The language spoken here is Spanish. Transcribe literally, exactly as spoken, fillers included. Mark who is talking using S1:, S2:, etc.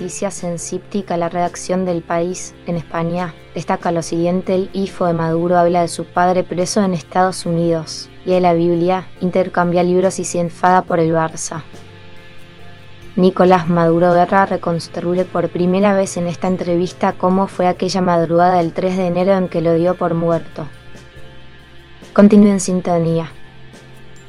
S1: noticias en Cíptica, la redacción del País en España, destaca lo siguiente: el hijo de Maduro habla de su padre preso en Estados Unidos. Y de la Biblia, intercambia libros y se enfada por el Barça. Nicolás Maduro Guerra reconstruye por primera vez en esta entrevista cómo fue aquella madrugada del tres de enero en que lo dio por muerto. Continúe en sintonía.